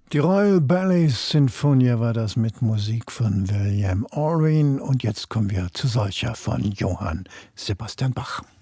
Die Royal Ballet Sinfonie war das mit Musik von William Orrin und jetzt kommen wir zu solcher von Johann Sebastian Bach.